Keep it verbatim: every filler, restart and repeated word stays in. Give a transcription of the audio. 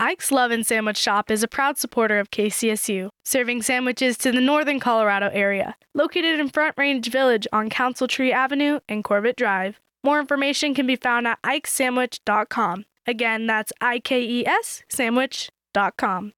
Ike's Lovin' Sandwich Shop is a proud supporter of K C S U, serving sandwiches to the northern Colorado area, located in Front Range Village on Council Tree Avenue and Corbett Drive. More information can be found at ikes sandwich dot com. Again, that's I K E S sandwich dot com.